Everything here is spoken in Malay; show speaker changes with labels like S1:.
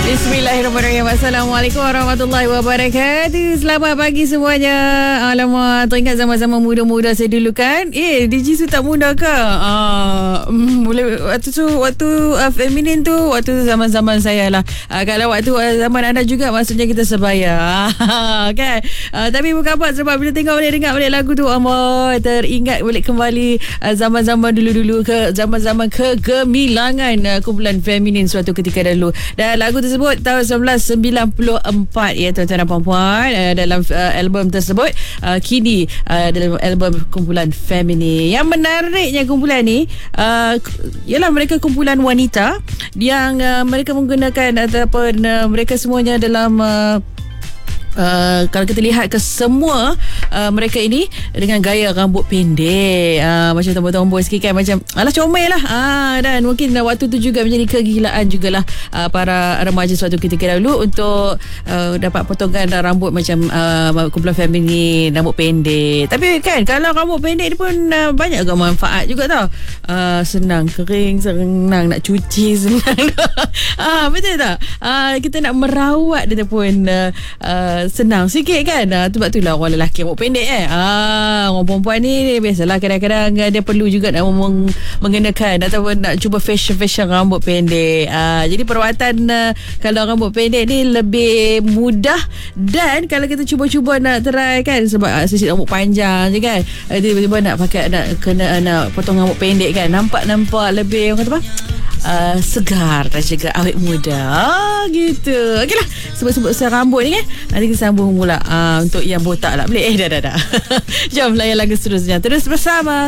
S1: Bismillahirrahmanirrahim. Assalamualaikum warahmatullahi wabarakatuh. Selamat pagi semuanya. Alamak, teringat zaman-zaman muda-muda saya dulu kan. DJ Su tak muda ke? Boleh waktu feminin tu waktu zaman-zaman saya lah. Kalau waktu zaman anda juga maksudnya kita sebaya. Kan? Tapi bukan apa, sebab bila tengok balik, dengar balik lagu tu, teringat balik kembali zaman-zaman dulu-dulu, ke zaman-zaman kegemilangan kumpulan feminin suatu ketika dahulu. Dan lagu tersebut tahun 1994 ya tuan-tuan dan puan-puan, dalam album tersebut kini dalam album kumpulan feminin. Yang menariknya kumpulan ni ialah mereka kumpulan wanita yang mereka menggunakan ataupun mereka semuanya dalam kalau kita lihat ke semua mereka ini dengan gaya rambut pendek, macam tombol-tombol sikit kan, macam alah comel lah, dan mungkin waktu tu juga menjadi kegilaan jugalah para remaja suatu ketika dahulu untuk dapat potongan rambut macam kumpulan feminin, rambut pendek. Tapi kan kalau rambut pendek ni pun banyak juga manfaat juga tau. Senang kering, senang nak cuci, senang betul tak? Kita nak merawat dia pun senang sikit kan. Sebab itulah orang lelaki rambut pendek orang perempuan ni biasalah kadang-kadang dia perlu juga nak mengenakan ataupun nak cuba fashion rambut pendek. Jadi perawatan kalau rambut pendek ni lebih mudah. Dan kalau kita cuba-cuba nak try kan, sebab sisi rambut panjang je kan, tiba-tiba nak pakai, nak potong rambut pendek kan, nampak lebih orang kata apa, segar dan juga awet muda gitu. Okeylah, sebut-sebut rambut ni kan, nanti kita sambung pula untuk yang botak lah. Boleh? Dah. Jom layan lagu seterusnya. Terus bersama